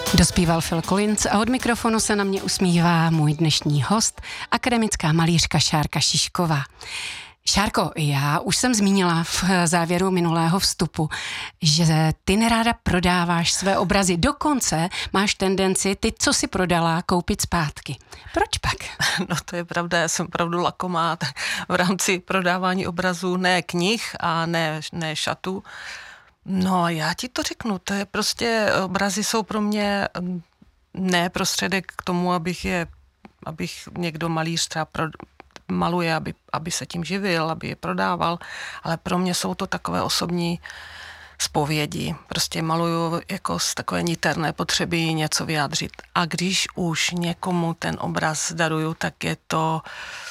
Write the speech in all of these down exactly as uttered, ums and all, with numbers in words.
Dospíval Phil Collins a od mikrofonu se na mě usmívá můj dnešní host, akademická malířka Šárka Šišková. Šárko, já už jsem zmínila v závěru minulého vstupu, že ty neráda prodáváš své obrazy. Dokonce máš tendenci ty, co si prodala, koupit zpátky. Proč pak? No to je pravda, já jsem opravdu lakomá v rámci prodávání obrazů, ne knih a ne, ne šatů. No já ti to řeknu, to je prostě, obrazy jsou pro mě ne prostředek k tomu, abych je, abych někdo malíř třeba pro, maluje, aby, aby se tím živil, aby je prodával, ale pro mě jsou to takové osobní zpovědi. Prostě maluju jako z takové niterné potřeby něco vyjádřit. A když už někomu ten obraz daruju, tak je to,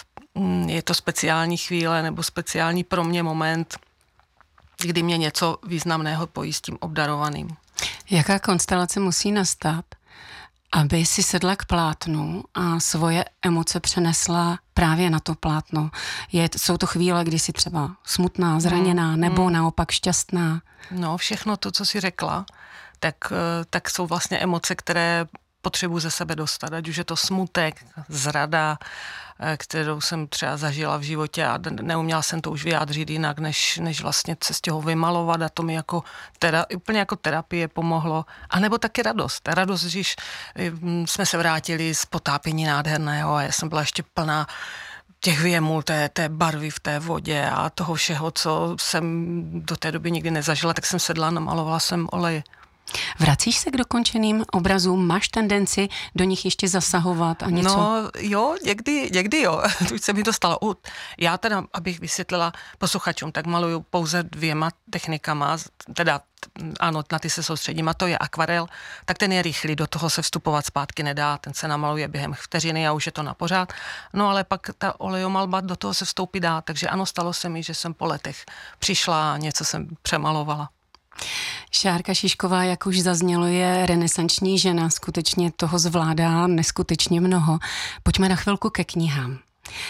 je to speciální chvíle nebo speciální pro mě moment, kdy mě něco významného pojí s tím obdarovaným. Jaká konstelace musí nastat, aby si sedla k plátnu a svoje emoce přenesla právě na to plátno? Je, jsou to chvíle, kdy jsi třeba smutná, zraněná, mm, nebo mm. naopak šťastná? No, všechno to, co jsi řekla, tak, tak jsou vlastně emoce, které potřebuji ze sebe dostat, ať už je to smutek, zrada, kterou jsem třeba zažila v životě a neuměla jsem to už vyjádřit jinak, než, než vlastně se z těho vymalovat a to mi jako tera, úplně jako terapie pomohlo. A nebo taky radost. Radost, když jsme se vrátili z potápění nádherného a já jsem byla ještě plná těch věmů, té, té barvy v té vodě a toho všeho, co jsem do té doby nikdy nezažila, tak jsem sedla, namalovala jsem olej. Vracíš se k dokončeným obrazům? Máš tendenci do nich ještě zasahovat a něco? No jo, někdy, někdy jo. Už se mi to stalo. Uh, já teda, abych vysvětlila posluchačům, tak maluju pouze dvěma technikama, teda ano, na ty se soustředím, a to je akvarel, tak ten je rychlý, do toho se vstupovat zpátky nedá, ten se namaluje během vteřiny a už je to na pořád. No ale pak ta olejomalba, do toho se vstoupit dá, takže ano, stalo se mi, že jsem po letech přišla a něco jsem přemalovala. Šárka Šišková, jak už zaznělo, je renesanční žena, skutečně toho zvládá neskutečně mnoho. Pojďme na chvilku ke knihám.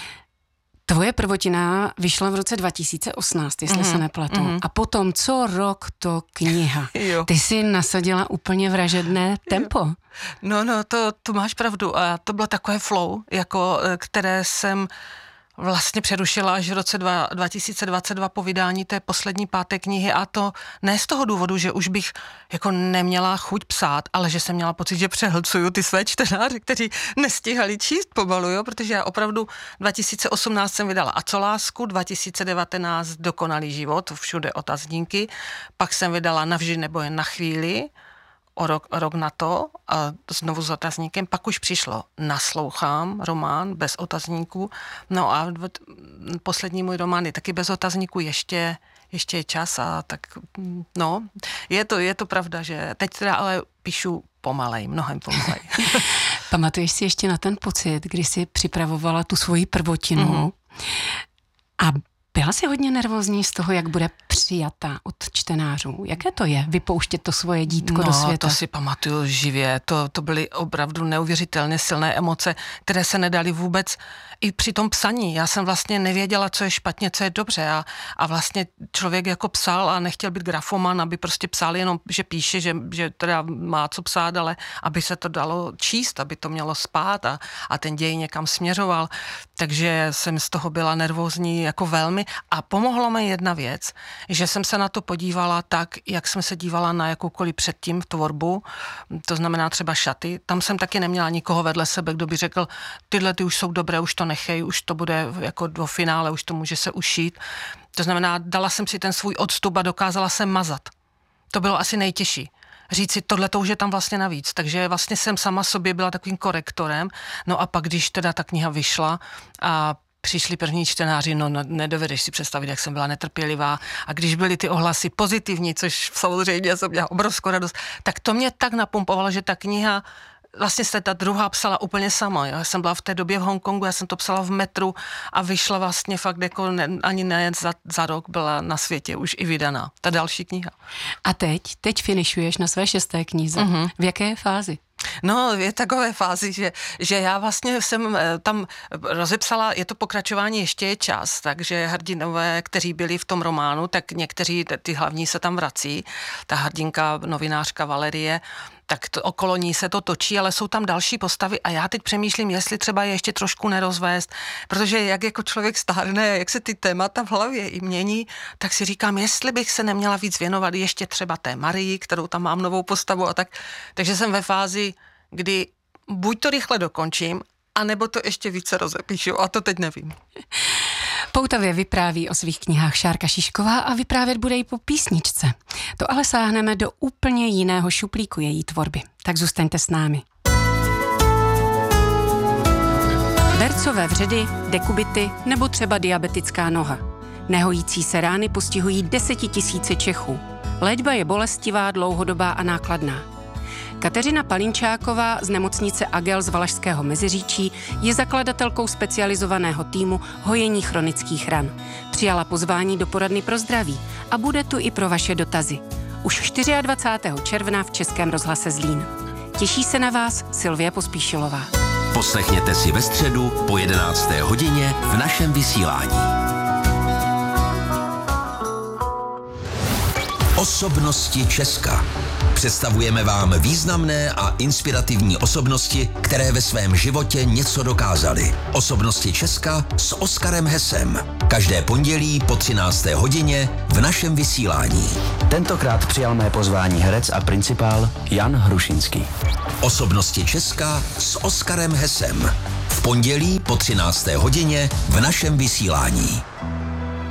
Tvoje prvotina vyšla v roce dva tisíce osmnáct, jestli mm-hmm. se nepletu. Mm-hmm. A potom, co rok, to kniha. Jo. Ty jsi nasadila úplně vražedné tempo. Jo. No, no, to, to máš pravdu. A to bylo takové flow, jako, které jsem vlastně přerušila až v roce dva tisíce dvacet dva po vydání té poslední páté knihy, a to ne z toho důvodu, že už bych jako neměla chuť psát, ale že jsem měla pocit, že přehlcuju ty své čtenáři, kteří nestíhali číst pomalu, jo? Protože já opravdu dva tisíce osmnáct jsem vydala A co lásku, dva tisíce devatenáct Dokonalý život, všude otazníky, pak jsem vydala Navždy nebo jen na chvíli, o rok, rok na to, a znovu s otazníkem, pak už přišlo Naslouchám, román bez otazníků, no a poslední můj román je taky bez otazníků, ještě, ještě je čas, a tak no, je to, je to pravda, že teď teda ale píšu pomalej, mnohem pomalej. Pamatuješ si ještě na ten pocit, kdy jsi připravovala tu svoji prvotinu mm-hmm. a byla jsi hodně nervózní z toho, jak bude přijata od čtenářů? Jaké to je, vypouštět to svoje dítko no, do světa? No, to si pamatuju živě. To, to byly opravdu neuvěřitelně silné emoce, které se nedaly vůbec i při tom psaní. Já jsem vlastně nevěděla, co je špatně, co je dobře. A, a vlastně člověk jako psal a nechtěl být grafoman, aby prostě psal jenom, že píše, že, že teda má co psát, ale aby se to dalo číst, aby to mělo spát a, a ten děj někam směřoval. Takže jsem z toho byla nervózní jako velmi. A pomohlo mi jedna věc, že jsem se na to podívala tak, jak jsem se dívala na jakoukoliv předtím tvorbu, to znamená třeba šaty. Tam jsem taky neměla nikoho vedle sebe, kdo by řekl, tyhle ty už jsou dobré, už to nechej, už to bude jako do finále, už to může se ušít. To znamená, dala jsem si ten svůj odstup a dokázala jsem mazat. To bylo asi nejtěžší. Říct si, tohle to už je tam vlastně navíc. Takže vlastně jsem sama sobě byla takovým korektorem. No a pak, když teda ta kniha vyšla a přišli první čtenáři, no, no nedovedeš si představit, jak jsem byla netrpělivá, a když byly ty ohlasy pozitivní, což samozřejmě jsem měla obrovskou radost, tak to mě tak napumpovalo, že ta kniha vlastně se ta druhá psala úplně sama. Já jsem byla v té době v Hongkongu, já jsem to psala v metru a vyšla vlastně fakt jako ne, ani ne za, za rok byla na světě už i vydaná. Ta další kniha. A teď? Teď finišuješ na své šesté knize. Mm-hmm. V jaké fázi? No, je takové fázi, že, že já vlastně jsem tam rozepsala, je to pokračování, ještě je čas, takže hrdinové, kteří byli v tom románu, tak někteří, ty hlavní se tam vrací, ta hrdinka, novinářka Valerie, tak to, okolo ní se to točí, ale jsou tam další postavy a já teď přemýšlím, jestli třeba je ještě trošku nerozvést, protože jak jako člověk stárne, jak se ty témata v hlavě i mění, tak si říkám, jestli bych se neměla víc věnovat ještě třeba té Marii, kterou tam mám novou postavu a tak. Takže jsem ve fázi, kdy buď to rychle dokončím, anebo to ještě více rozepíšu a to teď nevím. Poutavě vypráví o svých knihách Šárka Šišková a vyprávět bude i po písničce. To ale sáhneme do úplně jiného šuplíku její tvorby. Tak zůstaňte s námi. Bercové vředy, dekubity nebo třeba diabetická noha. Nehojící se rány postihují desetitisíce Čechů. Léčba je bolestivá, dlouhodobá a nákladná. Kateřina Palinčáková z nemocnice Agel z Valašského Meziříčí je zakladatelkou specializovaného týmu hojení chronických ran. Přijala pozvání do poradny pro zdraví a bude tu i pro vaše dotazy. Už dvacátého čtvrtého června v Českém rozhlase Zlín. Těší se na vás Sylvie Pospíšilová. Poslechněte si ve středu po jedenácté hodině v našem vysílání. Osobnosti Česka. Představujeme vám významné a inspirativní osobnosti, které ve svém životě něco dokázaly. Osobnosti Česka s Oskarem Hesem. Každé pondělí po třinácté hodině v našem vysílání. Tentokrát přijal mé pozvání herec a principál Jan Hrušinský. Osobnosti Česka s Oskarem Hesem. V pondělí po třinácté hodině v našem vysílání.